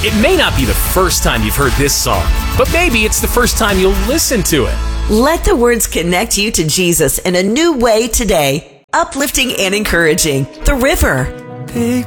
It may not be the first time you've heard this song, but maybe it's the first time you'll listen to it. Let the words connect you to Jesus in a new way today. Uplifting and encouraging. The River.